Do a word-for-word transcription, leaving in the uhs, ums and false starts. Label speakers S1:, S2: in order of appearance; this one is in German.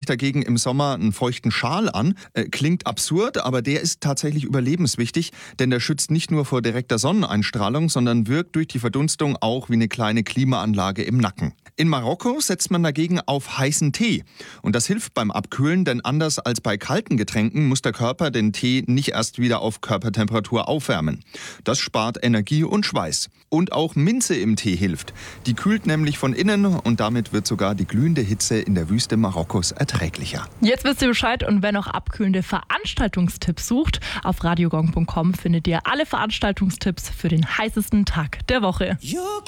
S1: dagegen im Sommer einen feuchten Schal an. Äh, klingt absurd, aber der ist tatsächlich überlebenswichtig, denn der schützt nicht nur vor direkter Sonneneinstrahlung, sondern wirkt durch die Verdunstung auch wie eine kleine Klimaanlage im Nacken. In Marokko setzt man dagegen auf heißen Tee. Und das hilft beim Abkühlen, denn anders als bei kalten Getränken muss der Körper den Tee nicht erst wieder auf Körpertemperatur aufwärmen. Das spart Energie und Schweiß. Und auch Minze im Tee hilft. Die kühlt nämlich von innen und damit wird sogar die glühende Hitze in der Wüste Marokkos erträglicher.
S2: Jetzt wisst ihr Bescheid, und wer noch abkühlende Veranstaltungstipps sucht, auf radiogong punkt com findet ihr alle Veranstaltungstipps für den heißesten Tag der Woche.